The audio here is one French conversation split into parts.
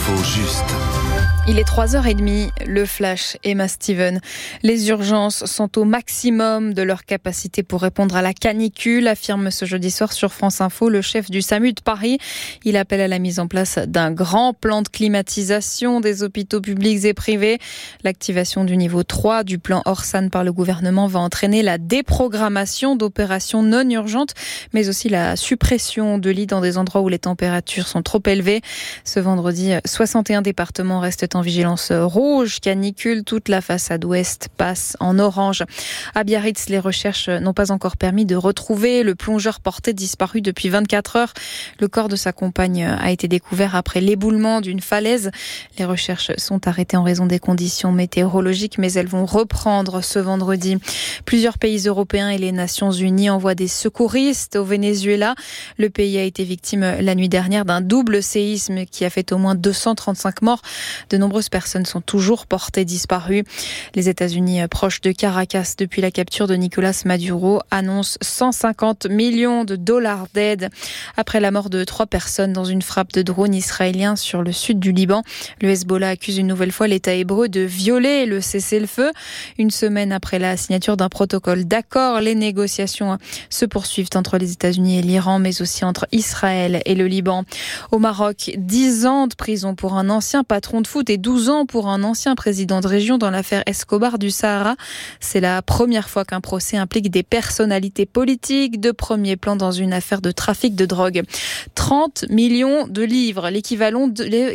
L'info juste. Il est 3h30, le flash, Emma Steven. Les urgences sont au maximum de leur capacité pour répondre à la canicule, affirme ce jeudi soir sur France Info le chef du SAMU de Paris. Il appelle à la mise en place d'un grand plan de climatisation des hôpitaux publics et privés. L'activation du niveau 3 du plan Orsan par le gouvernement va entraîner la déprogrammation d'opérations non urgentes, mais aussi la suppression de lits dans des endroits où les températures sont trop élevées. Ce vendredi, 61 départements restent en vigilance rouge, canicule. Toute la façade ouest passe en orange. À Biarritz, les recherches n'ont pas encore permis de retrouver le plongeur porté disparu depuis 24 heures. Le corps de sa compagne a été découvert après l'éboulement d'une falaise. Les recherches sont arrêtées en raison des conditions météorologiques, mais elles vont reprendre ce vendredi. Plusieurs pays européens et les Nations Unies envoient des secouristes au Venezuela. Le pays a été victime la nuit dernière d'un double séisme qui a fait au moins 235 morts. De nombreuses personnes sont toujours portées disparues. Les États-Unis, proches de Caracas depuis la capture de Nicolas Maduro, annoncent 150 millions de dollars d'aide. Après la mort de 3 personnes dans une frappe de drone israélien sur le sud du Liban, le Hezbollah accuse une nouvelle fois l'État hébreu de violer le cessez-le-feu. Une semaine après la signature d'un protocole d'accord, les négociations se poursuivent entre les États-Unis et l'Iran, mais aussi entre Israël et le Liban. Au Maroc, 10 ans de prison pour un ancien patron de foot et 12 ans pour un ancien président de région dans l'affaire Escobar du Sahara. C'est la première fois qu'un procès implique des personnalités politiques de premier plan dans une affaire de trafic de drogue. 30 millions de livres, l'équivalent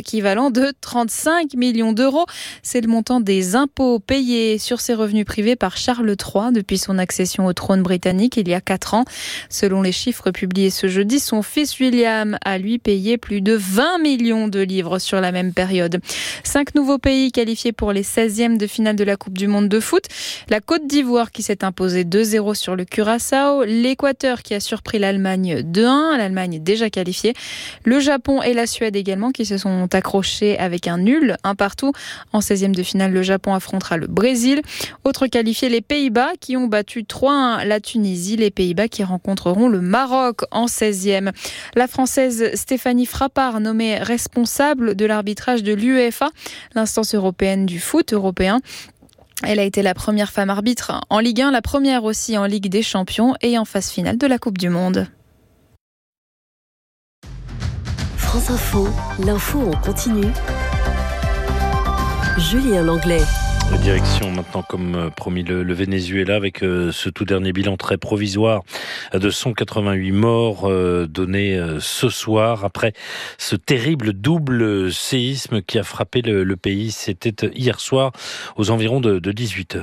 de 35 millions d'euros. C'est le montant des impôts payés sur ses revenus privés par Charles III depuis son accession au trône britannique il y a 4 ans. Selon les chiffres publiés ce jeudi, son fils William a lui payé plus de 20 millions de livres sur la même période. 5 nouveaux pays qualifiés pour les 16e de finale de la Coupe du Monde de foot. La Côte d'Ivoire qui s'est imposée 2-0 sur le Curaçao. L'Équateur qui a surpris l'Allemagne 2-1. L'Allemagne déjà qualifiée. Le Japon et la Suède également qui se sont accrochés avec un nul, un partout. En 16e de finale, le Japon affrontera le Brésil. Autres qualifiés, les Pays-Bas qui ont battu 3-1 la Tunisie. Les Pays-Bas qui rencontreront le Maroc en 16e. La Française Stéphanie Frappart, nommée responsable de l'arbitrage de l'UEFA, l'instance européenne du foot européen. Elle a été la première femme arbitre en Ligue 1, la première aussi en Ligue des Champions et en phase finale de la Coupe du Monde. France Info, l'info en continu. Julien Langlais. Direction maintenant, comme promis, le Venezuela avec ce tout dernier bilan très provisoire de 188 morts donné ce soir après ce terrible double séisme qui a frappé le pays. C'était hier soir aux environs de 18h.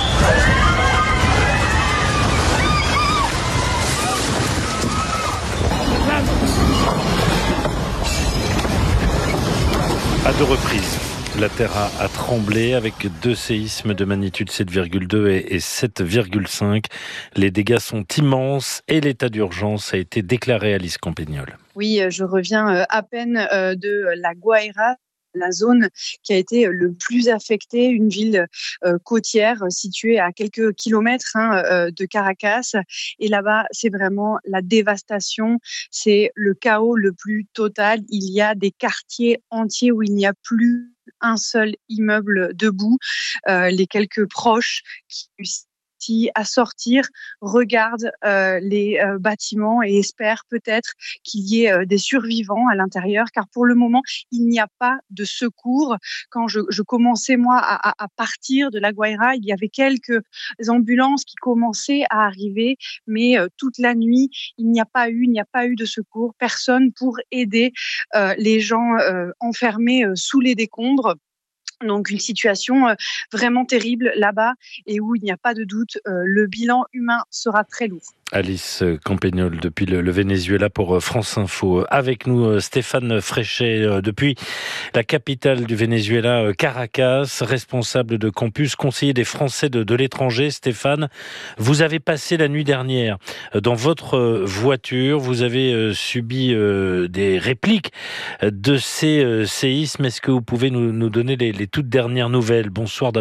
À 2 reprises. La terre a tremblé avec 2 séismes de magnitude 7,2 et 7,5. Les dégâts sont immenses et l'état d'urgence a été déclaré. Alice Campagnol. Oui, je reviens à peine de La Guaira, la zone qui a été le plus affectée, une ville côtière située à quelques kilomètres de Caracas. Et là-bas, c'est vraiment la dévastation, c'est le chaos le plus total. Il y a des quartiers entiers où il n'y a plus un seul immeuble debout. Les quelques proches qui réussissent à sortir regardent les bâtiments et espèrent peut-être qu'il y ait des survivants à l'intérieur, car pour le moment, il n'y a pas de secours. Quand je commençais, moi, à partir de La Guaira, il y avait quelques ambulances qui commençaient à arriver, mais toute la nuit, il n'y a pas eu de secours, personne pour aider les gens enfermés sous les décombres. Donc une situation vraiment terrible là-bas et où il n'y a pas de doute, le bilan humain sera très lourd. Alice Campagnol depuis le Venezuela pour France Info. Avec nous Stéphane Fréchet depuis la capitale du Venezuela, Caracas, responsable de campus, conseiller des Français de l'étranger. Stéphane, vous avez passé la nuit dernière dans votre voiture, vous avez subi des répliques de ces séismes. Est-ce que vous pouvez nous donner les toutes dernières nouvelles? Bonsoir.